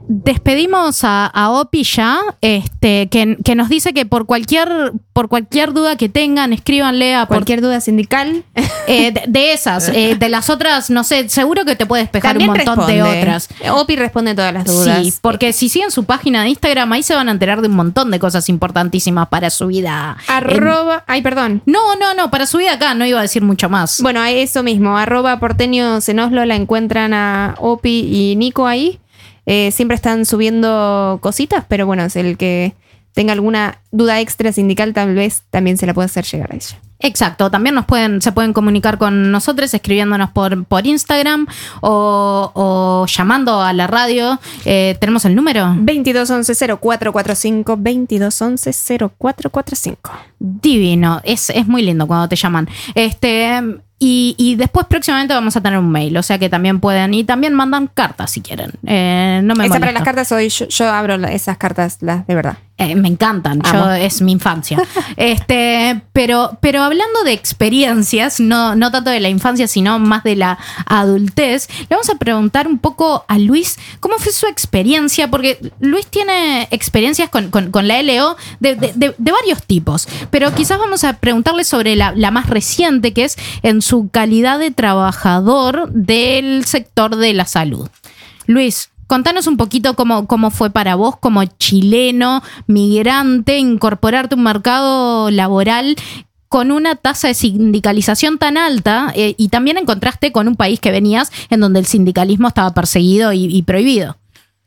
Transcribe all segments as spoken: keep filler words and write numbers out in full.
despedimos a, a Opi ya, este, que, que nos dice que por cualquier, por cualquier duda que tengan, escríbanle a cualquier por, duda sindical. Eh, de, de esas, eh, de las otras, no sé, seguro que te puede despejar También un montón responde. de otras. Opi responde todas las dudas. Sí, porque si siguen su página de Instagram, ahí se van a enterar de un montón de cosas importantísimas para su vida. Arroba, en... ay, perdón. No, no, no, para su vida acá, no iba a decir mucho más. Bueno, eso mismo, arroba porteños en Oslo, la encuentran a Opi y Nico ahí. Eh, siempre están subiendo cositas, pero bueno, es el que tenga alguna duda extra sindical, tal vez también se la puede hacer llegar a ella. Exacto, también nos pueden, se pueden comunicar con nosotros escribiéndonos por, por Instagram o, o llamando a la radio. Eh, ¿Tenemos el número? veintidós once cero cuatro cuatro cinco, veintidós once cero cuatro cuatro cinco. Divino, es, es muy lindo cuando te llaman. Este... Y, y después próximamente vamos a tener un mail, o sea que también pueden, y también mandan cartas si quieren. Eh, no me Esa molesta. para las cartas hoy, yo, yo abro esas cartas, las de verdad. Eh, me encantan, yo, es mi infancia. este, pero, pero hablando de experiencias, no, no tanto de la infancia, sino más de la adultez, le vamos a preguntar un poco a Luis cómo fue su experiencia, porque Luis tiene experiencias con, con, con la L O de, de, de, de varios tipos, pero quizás vamos a preguntarle sobre la, la más reciente, que es en su calidad de trabajador del sector de la salud. Luis, contanos un poquito cómo, cómo fue para vos como chileno, migrante, incorporarte a un mercado laboral con una tasa de sindicalización tan alta eh, y también en contraste con un país que venías en donde el sindicalismo estaba perseguido y, y prohibido.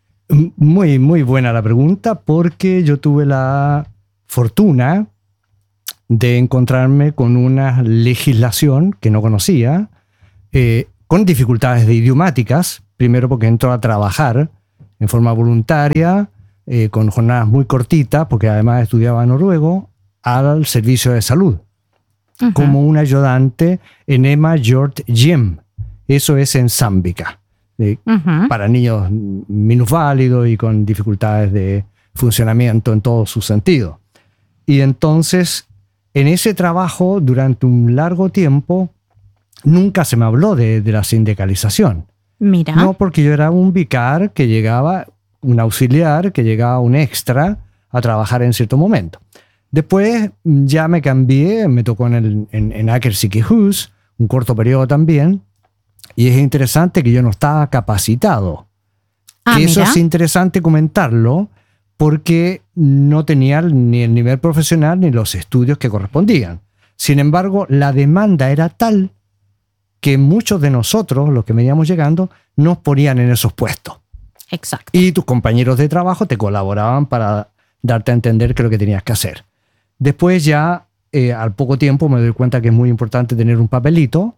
Muy, muy buena la pregunta, porque yo tuve la fortuna de encontrarme con una legislación que no conocía, eh, con dificultades de idiomáticas. Primero porque entró a trabajar en forma voluntaria, eh, con jornadas muy cortitas, porque además estudiaba noruego, al servicio de salud, uh-huh. como un ayudante en Emma Hjort Hjem. Eso es en Sandvika, eh, uh-huh. para niños minusválidos y con dificultades de funcionamiento en todo su sentido. Y entonces, en ese trabajo, durante un largo tiempo, nunca se me habló de, de la sindicalización. Mira. No, porque yo era un vicar que llegaba, un auxiliar que llegaba un extra a trabajar en cierto momento. Después ya me cambié, me tocó en, el, en, en Aker Sykehus, un corto periodo también, y es interesante que yo no estaba capacitado. Ah, Eso mira. es interesante comentarlo, porque no tenía ni el nivel profesional ni los estudios que correspondían. Sin embargo, la demanda era tal que muchos de nosotros, los que veníamos llegando, nos ponían en esos puestos. Exacto. Y tus compañeros de trabajo te colaboraban para darte a entender qué es lo que tenías que hacer. Después ya, eh, al poco tiempo, me doy cuenta que es muy importante tener un papelito,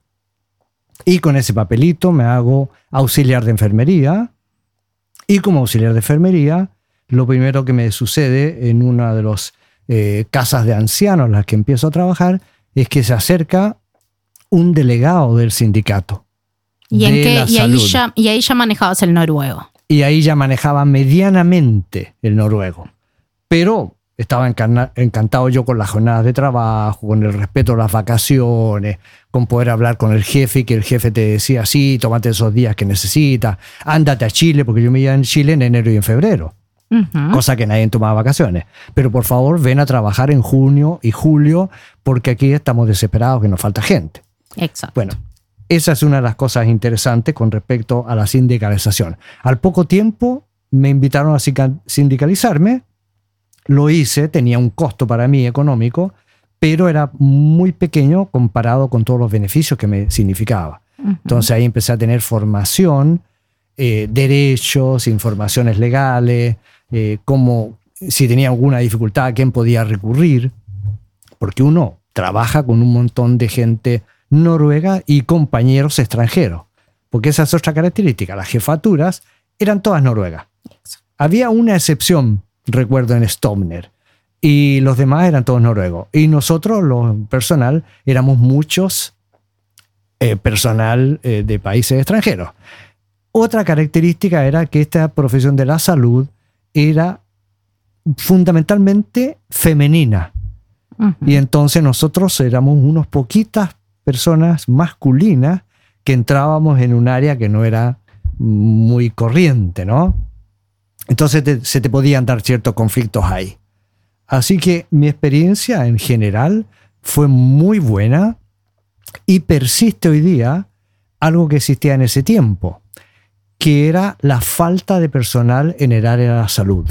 y con ese papelito me hago auxiliar de enfermería, y como auxiliar de enfermería, lo primero que me sucede en una de las eh, casas de ancianos en las que empiezo a trabajar es que se acerca un delegado del sindicato. ¿Y, en qué, y, ahí ya, y ahí ya manejabas el noruego. Y ahí ya manejaba medianamente el noruego. Pero estaba encarna, encantado yo con las jornadas de trabajo, con el respeto a las vacaciones, con poder hablar con el jefe y que el jefe te decía, sí, tómate esos días que necesitas, ándate a Chile, porque yo me iba en Chile en enero y en febrero. Uh-huh. Cosa que nadie tomaba vacaciones. Pero por favor, ven a trabajar en junio y julio, porque aquí estamos desesperados que nos falta gente. Exacto. Bueno, esa es una de las cosas interesantes con respecto a la sindicalización. Al poco tiempo me invitaron a sindicalizarme, lo hice, tenía un costo para mí económico, pero era muy pequeño comparado con todos los beneficios que me significaba. Uh-huh. Entonces ahí empecé a tener formación, eh, derechos, informaciones legales, eh, como si tenía alguna dificultad, a quién podía recurrir, porque uno trabaja con un montón de gente noruega y compañeros extranjeros, porque esa es otra característica. Las jefaturas eran todas noruegas. Había una excepción, recuerdo, en Stovner, y los demás eran todos noruegos. Y nosotros, los personal, éramos muchos eh, personal eh, de países extranjeros. Otra característica era que esta profesión de la salud era fundamentalmente femenina. Uh-huh. Y entonces nosotros éramos unos poquitas personas masculinas que entrábamos en un área que no era muy corriente, ¿no? Entonces te, se te podían dar ciertos conflictos ahí. Así que mi experiencia en general fue muy buena y persiste hoy día algo que existía en ese tiempo, que era la falta de personal en el área de la salud.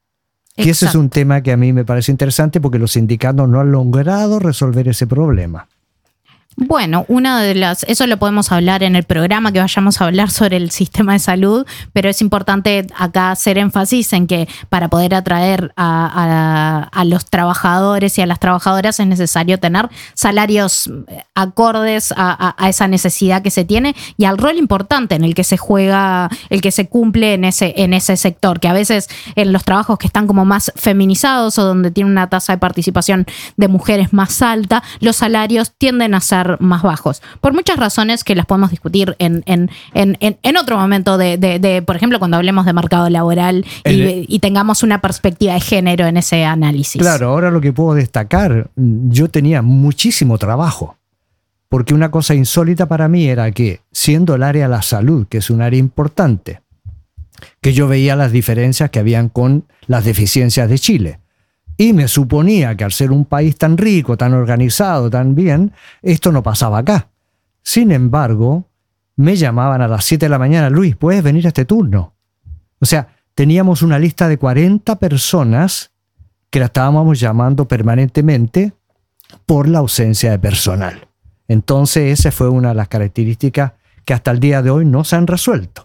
Y ese es un tema que a mí me parece interesante porque los sindicatos no han logrado resolver ese problema. Bueno, una de las, eso lo podemos hablar en el programa que vayamos a hablar sobre el sistema de salud, pero es importante acá hacer énfasis en que para poder atraer a, a, a los trabajadores y a las trabajadoras es necesario tener salarios acordes a, a, a esa necesidad que se tiene y al rol importante en el que se juega, el que se cumple en ese, en ese sector, que a veces en los trabajos que están como más feminizados o donde tiene una tasa de participación de mujeres más alta, los salarios tienden a ser más bajos, por muchas razones que las podemos discutir en, en, en, en otro momento de, de, de, por ejemplo, cuando hablemos de mercado laboral y, el, y tengamos una perspectiva de género en ese análisis. Claro, ahora lo que puedo destacar, yo tenía muchísimo trabajo, porque una cosa insólita para mí era que, siendo el área de la salud, que es un área importante, que yo veía las diferencias que habían con las deficiencias de Chile. Y me suponía que al ser un país tan rico, tan organizado, tan bien, esto no pasaba acá. Sin embargo, me llamaban a las siete de la mañana, Luis, ¿puedes venir a este turno? O sea, teníamos una lista de cuarenta personas que la estábamos llamando permanentemente por la ausencia de personal. Entonces, esa fue una de las características que hasta el día de hoy no se han resuelto.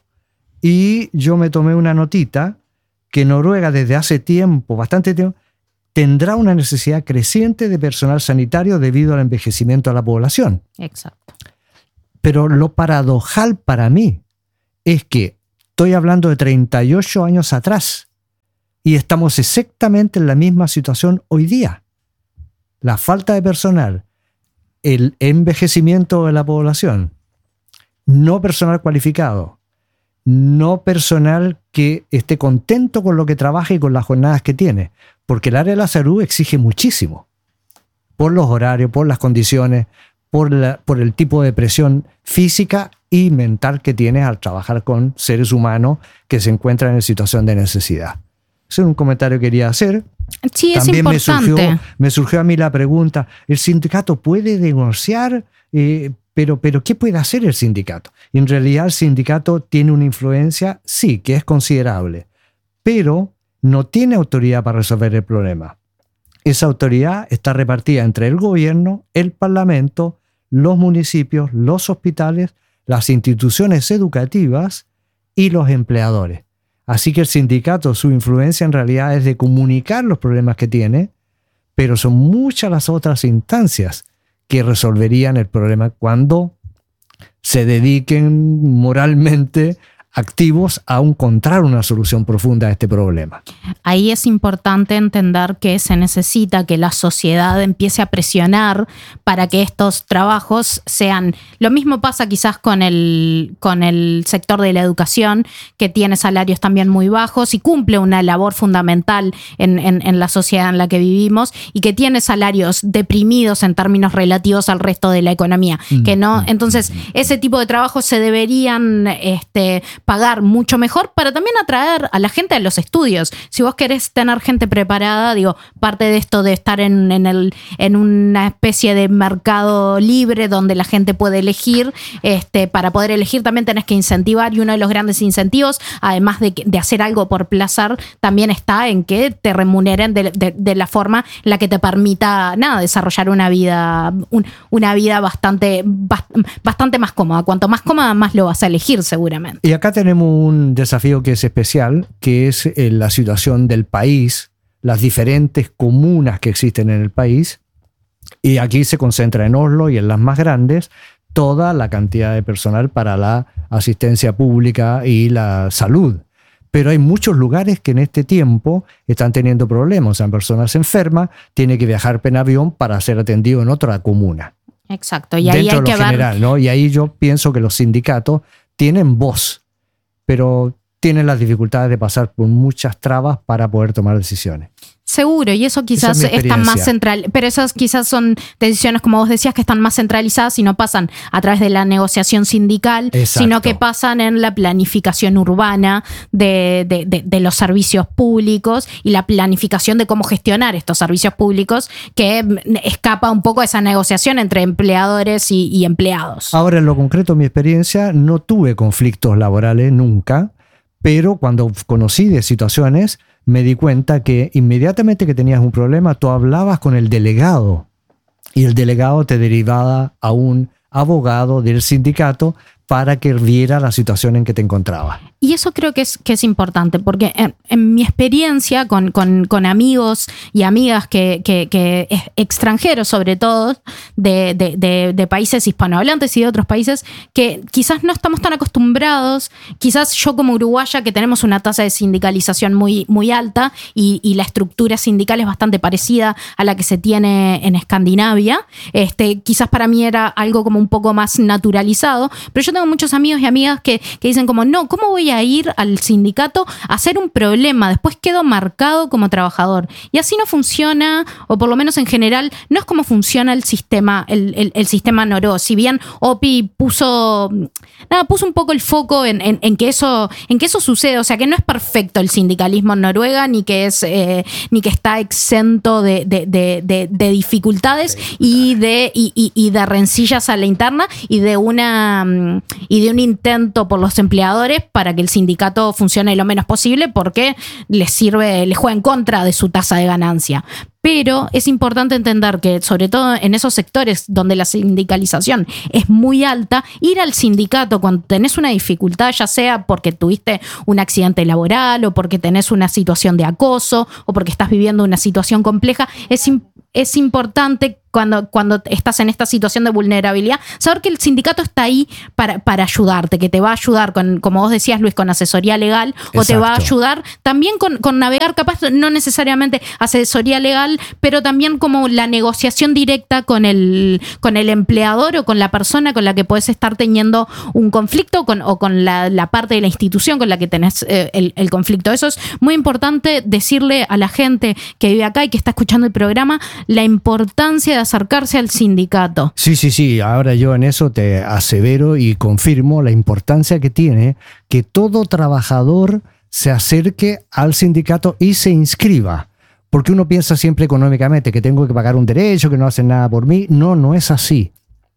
Y yo me tomé una notita que Noruega desde hace tiempo, bastante tiempo, tendrá una necesidad creciente de personal sanitario debido al envejecimiento de la población. Exacto. Pero lo paradojal para mí es que estoy hablando de treinta y ocho años atrás y estamos exactamente en la misma situación hoy día. La falta de personal, el envejecimiento de la población, no personal cualificado, no personal que esté contento con lo que trabaja y con las jornadas que tiene, porque el área de la salud exige muchísimo, por los horarios, por las condiciones, por, la, por el tipo de presión física y mental que tienes al trabajar con seres humanos que se encuentran en situación de necesidad. Ese es un comentario que quería hacer. Sí, es También importante. Me surgió, me surgió a mí la pregunta, ¿el sindicato puede negociar? Eh, pero, pero, ¿qué puede hacer el sindicato? Y en realidad el sindicato tiene una influencia, sí, que es considerable, pero no tiene autoridad para resolver el problema. Esa autoridad está repartida entre el gobierno, el parlamento, los municipios, los hospitales, las instituciones educativas y los empleadores. Así que el sindicato, su influencia en realidad es de comunicar los problemas que tiene, pero son muchas las otras instancias que resolverían el problema cuando se dediquen moralmente activos a encontrar una solución profunda a este problema. Ahí es importante entender que se necesita que la sociedad empiece a presionar para que estos trabajos sean... Lo mismo pasa quizás con el, con el sector de la educación, que tiene salarios también muy bajos y cumple una labor fundamental en, en, en la sociedad en la que vivimos y que tiene salarios deprimidos en términos relativos al resto de la economía. Mm. Que no, entonces, ese tipo de trabajos se deberían... Este, pagar mucho mejor para también atraer a la gente a los estudios. Si vos querés tener gente preparada, digo, parte de esto de estar en, en, el, en una especie de mercado libre donde la gente puede elegir, este, para poder elegir también tenés que incentivar, y uno de los grandes incentivos, además de, de hacer algo por placer, también está en que te remuneren de, de, de la forma en la que te permita, nada, desarrollar una vida, un, una vida bastante, bastante más cómoda. Cuanto más cómoda, más lo vas a elegir seguramente. Y acá tenemos un desafío que es especial, que es la situación del país, las diferentes comunas que existen en el país, y aquí se concentra en Oslo y en las más grandes toda la cantidad de personal para la asistencia pública y la salud. Pero hay muchos lugares que en este tiempo están teniendo problemas. O sea, personas enfermas tienen que viajar en avión para ser atendido en otra comuna. Exacto, y ahí dentro hay de lo que general, ver... ¿no? Y ahí yo pienso que los sindicatos tienen voz, pero tienes las dificultades de pasar por muchas trabas para poder tomar decisiones. Seguro, y eso quizás es están más central, pero esas quizás son decisiones, como vos decías, que están más centralizadas y no pasan a través de la negociación sindical, Exacto. sino que pasan en la planificación urbana de, de, de, de los servicios públicos y la planificación de cómo gestionar estos servicios públicos, que escapa un poco a esa negociación entre empleadores y, y empleados. Ahora, en lo concreto, en mi experiencia, no tuve conflictos laborales nunca, pero cuando conocí de situaciones, me di cuenta que inmediatamente que tenías un problema, tú hablabas con el delegado y el delegado te derivaba a un abogado del sindicato para que viera la situación en que te encontrabas. Y eso creo que es, que es importante, porque en, en mi experiencia con, con, con amigos y amigas que, que, que extranjeros, sobre todo, de, de, de, de países hispanohablantes y de otros países, que quizás no estamos tan acostumbrados, quizás yo como uruguaya, que tenemos una tasa de sindicalización muy, muy alta y, y la estructura sindical es bastante parecida a la que se tiene en Escandinavia, este, quizás para mí era algo como un poco más naturalizado, pero yo tengo muchos amigos y amigas que, que dicen como, no, ¿cómo voy a ir al sindicato a hacer un problema? Después quedo marcado como trabajador. Y así no funciona, o por lo menos en general, no es como funciona el sistema, el, el, el sistema noruego. Si bien O P I puso, nada, puso un poco el foco en, en, en, que eso, en que eso sucede, o sea que no es perfecto el sindicalismo en Noruega, ni que es, eh, ni que está exento de, de, de, de, de dificultades y de, y, y, y de rencillas a la interna y de una y de un intento por los empleadores para que el sindicato funcione lo menos posible, porque les sirve, les juega en contra de su tasa de ganancia. Pero es importante entender que, sobre todo en esos sectores donde la sindicalización es muy alta, ir al sindicato cuando tenés una dificultad, ya sea porque tuviste un accidente laboral o porque tenés una situación de acoso o porque estás viviendo una situación compleja, es, es importante Cuando, cuando estás en esta situación de vulnerabilidad, saber que el sindicato está ahí para, para ayudarte, que te va a ayudar, con, como vos decías, Luis, con asesoría legal, Exacto. o te va a ayudar también con, con navegar, capaz no necesariamente asesoría legal, pero también como la negociación directa con el, con el empleador o con la persona con la que podés estar teniendo un conflicto con, o con la, la parte de la institución con la que tenés eh, el, el conflicto. Eso es muy importante decirle a la gente que vive acá y que está escuchando el programa, la importancia de acercarse al sindicato. Sí, sí, sí. Ahora yo en eso te asevero y confirmo la importancia que tiene que todo trabajador se acerque al sindicato y se inscriba. Porque uno piensa siempre económicamente que tengo que pagar un derecho, que no hacen nada por mí. No, no es así.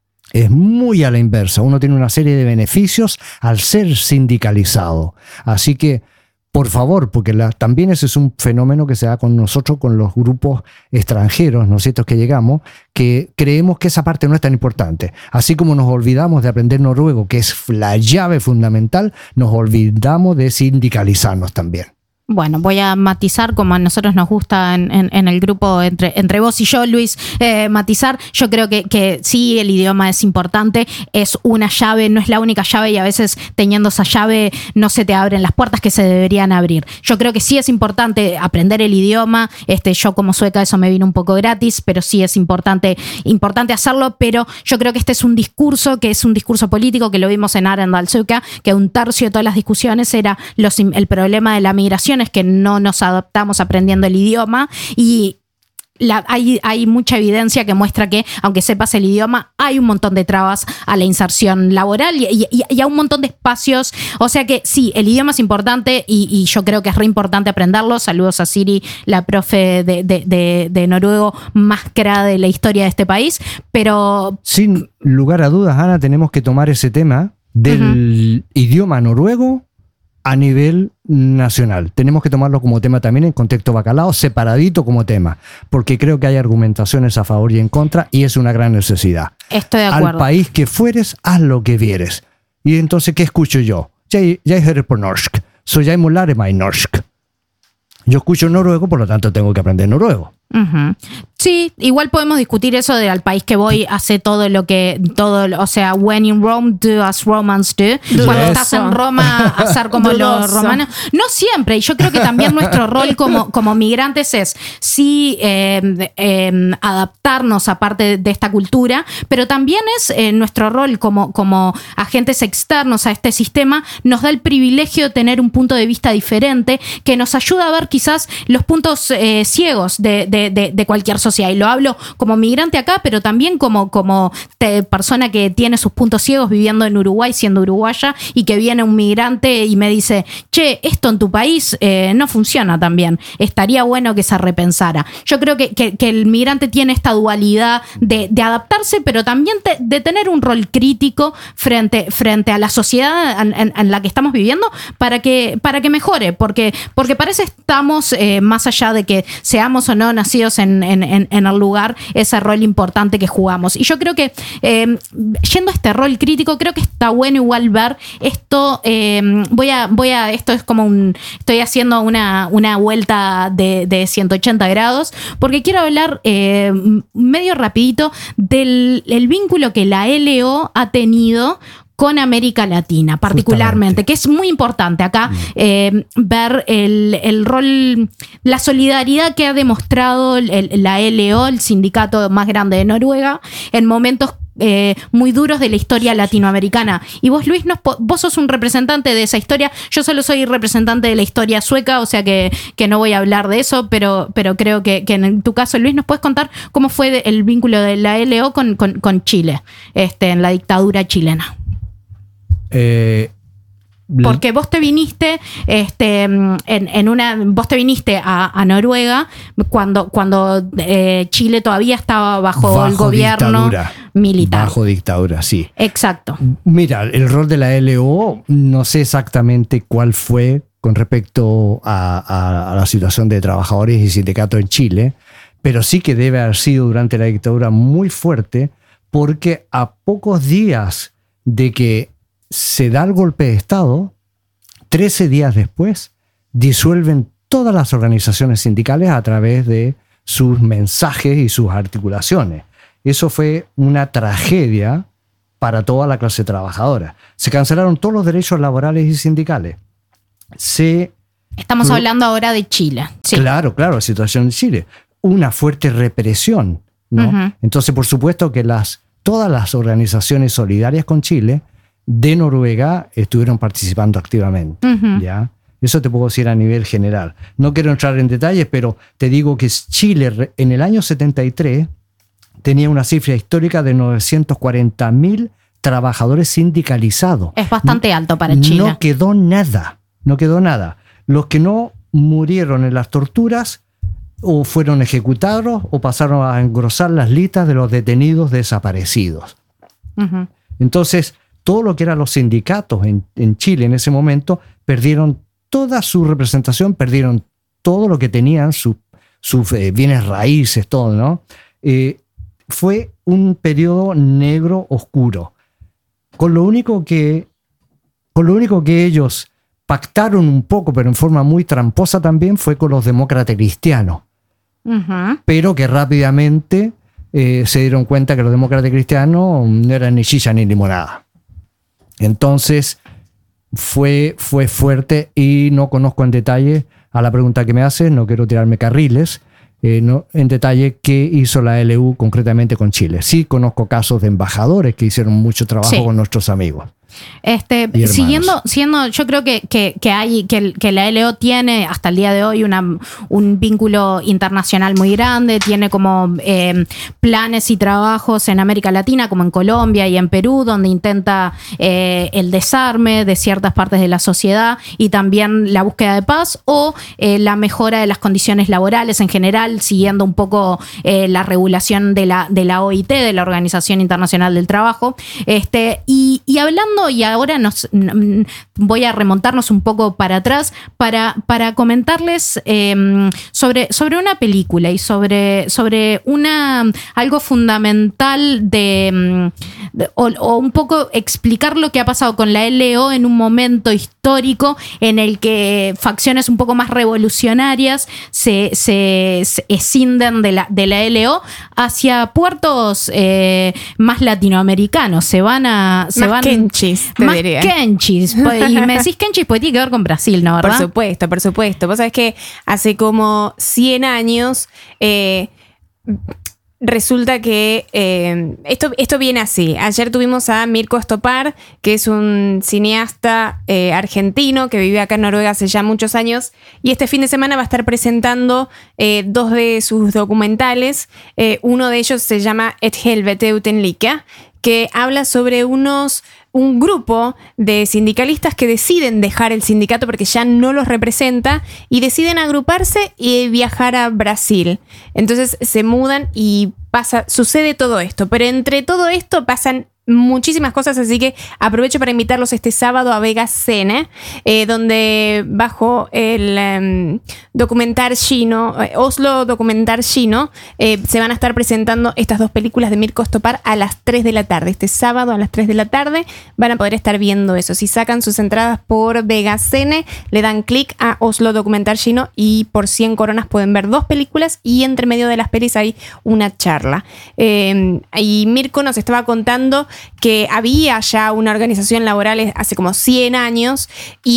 Es muy a la inversa. Uno tiene una serie de beneficios al ser sindicalizado. Así que por favor, porque la, también ese es un fenómeno que se da con nosotros, con los grupos extranjeros, ¿no es cierto?, que llegamos, que creemos que esa parte no es tan importante. Así como nos olvidamos de aprender noruego, que es la llave fundamental, nos olvidamos de sindicalizarnos también. Bueno, voy a matizar como a nosotros nos gusta en, en, en el grupo entre, entre vos y yo, Luis, eh, matizar. Yo creo que, que sí, el idioma es importante, es una llave, no es la única llave y a veces teniendo esa llave no se te abren las puertas que se deberían abrir. Yo creo que sí es importante aprender el idioma. Este, yo como sueca eso me vino un poco gratis, pero sí es importante, importante hacerlo. Pero yo creo que este es un discurso, que es un discurso político, que lo vimos en Arendalsuka, que un tercio de todas las discusiones era los, el problema de la migración, es que no nos adaptamos aprendiendo el idioma y la, hay, hay mucha evidencia que muestra que aunque sepas el idioma hay un montón de trabas a la inserción laboral y, y, y a un montón de espacios, o sea que sí, el idioma es importante y, y yo creo que es re importante aprenderlo. Saludos a Siri, la profe de, de, de, de noruego más cra de la historia de este país, pero sin lugar a dudas, Ana, tenemos que tomar ese tema del uh-huh. idioma noruego a nivel nacional. Tenemos que tomarlo como tema también en contexto bacalao, separadito como tema, porque creo que hay argumentaciones a favor y en contra y es una gran necesidad. Estoy de acuerdo. Al país que fueres, haz lo que vieres. Y entonces, ¿qué escucho yo? Jeg, jeg hører på norsk, så jeg må lære meg norsk. Yo escucho noruego, por lo tanto tengo que aprender noruego. Uh-huh. Sí, igual podemos discutir eso de al país que voy hace todo lo que todo, o sea, when in Rome do as Romans do. Dudoso. Cuando estás en Roma, hacer como los romanos. No siempre, y yo creo que también nuestro rol como, como migrantes es sí eh, eh, adaptarnos a parte de esta cultura, pero también es eh, nuestro rol como, como agentes externos a este sistema, nos da el privilegio de tener un punto de vista diferente que nos ayuda a ver quizás los puntos eh, ciegos de, de, de, de cualquier sociedad. Y lo hablo como migrante acá, pero también como, como te, persona que tiene sus puntos ciegos viviendo en Uruguay, siendo uruguaya, y que viene un migrante y me dice, che, esto en tu país eh, no funciona tan bien, estaría bueno que se repensara. Yo creo que, que, que el migrante tiene esta dualidad de, de adaptarse, pero también te, de tener un rol crítico frente, frente a la sociedad en, en, en la que estamos viviendo para que, para que mejore, porque, porque parece estamos, eh, más allá de que seamos o no nacidos en, en, en En, en el lugar, ese rol importante que jugamos. Y yo creo que eh, yendo a este rol crítico, creo que está bueno igual ver esto. Eh, voy a, voy a, esto es como un, estoy haciendo una, una vuelta de, de ciento ochenta grados, porque quiero hablar eh, medio rapidito del el vínculo que la L O ha tenido con América Latina, particularmente, justamente, que es muy importante acá eh, ver el, el rol, la solidaridad que ha demostrado el, la L O, el sindicato más grande de Noruega, en momentos eh, muy duros de la historia latinoamericana. Y vos, Luis, nos, vos sos un representante de esa historia. Yo solo soy representante de la historia sueca, o sea que, que no voy a hablar de eso, pero, pero creo que, que en tu caso, Luis, ¿nos puedes contar cómo fue el vínculo de la L O con, con, con Chile, este, en la dictadura chilena? Eh, Porque vos te viniste este, en, en una, vos te viniste a, a Noruega cuando, cuando eh, Chile todavía estaba bajo, bajo el gobierno dictadura, militar. Bajo dictadura, sí. Exacto. Mira, el rol de la L O, no sé exactamente cuál fue con respecto a, a, a la situación de trabajadores y sindicatos en Chile, pero sí que debe haber sido durante la dictadura muy fuerte, porque a pocos días de que se da el golpe de Estado, trece días después disuelven todas las organizaciones sindicales a través de sus mensajes y sus articulaciones. Eso fue una tragedia para toda la clase trabajadora. Se cancelaron todos los derechos laborales y sindicales. Se Estamos hablando ahora de Chile. Sí. Claro, claro, la situación en Chile. Una fuerte represión, ¿no? Uh-huh. Entonces, por supuesto que las, todas las organizaciones solidarias con Chile de Noruega estuvieron participando activamente. Uh-huh. ¿Ya? Eso te puedo decir a nivel general. No quiero entrar en detalles, pero te digo que Chile en el año setenta y tres tenía una cifra histórica de novecientos cuarenta mil trabajadores sindicalizados. Es bastante alto para Chile. No quedó nada, no quedó nada. Los que no murieron en las torturas o fueron ejecutados o pasaron a engrosar las listas de los detenidos desaparecidos. Uh-huh. Entonces, todo lo que eran los sindicatos en, en Chile en ese momento perdieron toda su representación, perdieron todo lo que tenían, sus su, eh, bienes raíces, todo, ¿no? Eh, fue un periodo negro, oscuro. Con lo único que, con lo único que ellos pactaron un poco, pero en forma muy tramposa también, fue con los demócratas cristianos. Uh-huh. Pero que rápidamente eh, se dieron cuenta que los demócratas cristianos no eran ni chicha ni limonada. Entonces fue, fue fuerte y no conozco en detalle, a la pregunta que me haces, no quiero tirarme carriles, eh, no, en detalle qué hizo la L U concretamente con Chile. Sí conozco casos de embajadores que hicieron mucho trabajo sí. con nuestros amigos. Este, siguiendo, siendo, yo creo que, que, que hay que, que la L O tiene hasta el día de hoy una, un vínculo internacional muy grande, tiene como eh, planes y trabajos en América Latina, como en Colombia y en Perú, donde intenta eh, el desarme de ciertas partes de la sociedad y también la búsqueda de paz o eh, la mejora de las condiciones laborales en general, siguiendo un poco eh, la regulación de la, de la O I T, de la Organización Internacional del Trabajo. Este, y, y hablando y ahora nos voy a remontarnos un poco para atrás para, para comentarles eh, sobre, sobre una película y sobre, sobre una, algo fundamental de, o, o un poco explicar lo que ha pasado con la L O en un momento histórico en el que facciones un poco más revolucionarias se, se, se escinden de la, de la L O hacia puertos eh, más latinoamericanos. Se van a... Se más van, kenchis, te más diría. kenchis. Y me decís kenchis porque tiene que ver con Brasil, ¿no? ¿Verdad? Por supuesto, por supuesto. Vos sabés que hace como cien años... Eh, resulta que eh, esto, esto viene así. Ayer tuvimos a Mirko Stopar, que es un cineasta eh, argentino que vive acá en Noruega hace ya muchos años, y este fin de semana va a estar presentando eh, dos de sus documentales. Eh, uno de ellos se llama Et Helvete uten like, que habla sobre unos un grupo de sindicalistas que deciden dejar el sindicato porque ya no los representa y deciden agruparse y viajar a Brasil. Entonces se mudan y pasa, sucede todo esto. Pero entre todo esto pasan muchísimas cosas, así que aprovecho para invitarlos este sábado a Vega Scene, eh, donde bajo el um, documental chino, eh, Oslo documental chino, eh, se van a estar presentando estas dos películas de Mirko Stopar a las tres de la tarde. Este sábado a las tres de la tarde van a poder estar viendo eso. Si sacan sus entradas por Vega Scene, le dan clic a Oslo documental chino y por cien coronas pueden ver dos películas y entre medio de las pelis hay una charla. Eh, y Mirko nos estaba contando que había ya una organización laboral hace como cien años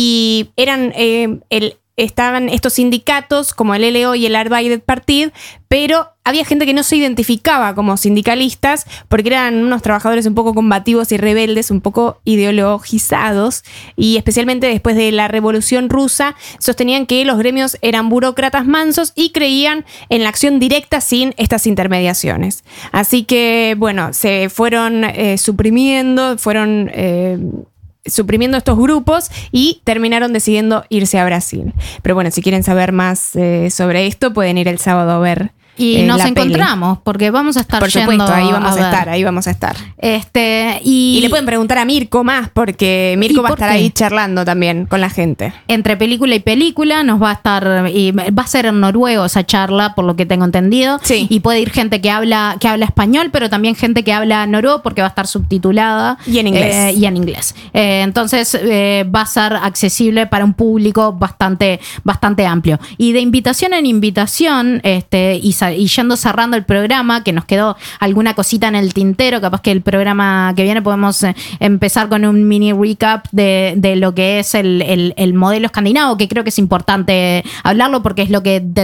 y eran eh, el, estaban estos sindicatos como el L O y el Arbeiderpartiet, pero había gente que no se identificaba como sindicalistas porque eran unos trabajadores un poco combativos y rebeldes, un poco ideologizados, y especialmente después de la Revolución Rusa sostenían que los gremios eran burócratas mansos y creían en la acción directa sin estas intermediaciones. Así que, bueno, se fueron eh, suprimiendo, fueron... Eh, suprimiendo estos grupos y terminaron decidiendo irse a Brasil. Pero bueno, si quieren saber más eh, sobre esto, pueden ir el sábado a ver. Y eh, nos la encontramos, peli. Porque vamos a estar Por yendo supuesto, ahí vamos a, a estar, ahí vamos a estar. Este, y, y le pueden preguntar a Mirko más, porque Mirko va a estar qué? ahí charlando también con la gente. Entre película y película nos va a estar, y va a ser en noruego esa charla, por lo que tengo entendido. Sí. Y puede ir gente que habla, que habla español, pero también gente que habla noruego, porque va a estar subtitulada. Y en inglés. Eh, y en inglés. Eh, entonces eh, va a ser accesible para un público bastante, bastante amplio. Y de invitación en invitación, este, y, y yendo cerrando el programa, que nos quedó alguna cosita en el tintero, capaz que el programa que viene podemos eh, empezar con un mini recap de, de lo que es el, el, el modelo escandinavo, que creo que es importante hablarlo porque es lo que